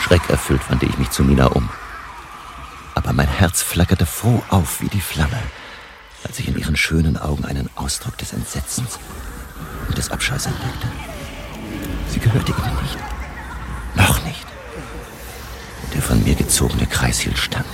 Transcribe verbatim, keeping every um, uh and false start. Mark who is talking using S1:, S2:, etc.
S1: Schreckerfüllt wandte ich mich zu Mina um. Aber mein Herz flackerte froh auf wie die Flamme, als ich in ihren schönen Augen einen Ausdruck des Entsetzens und des Abscheus entdeckte. Sie gehörte ihnen nicht. Noch nicht. Der von mir gezogene Kreis hielt stand.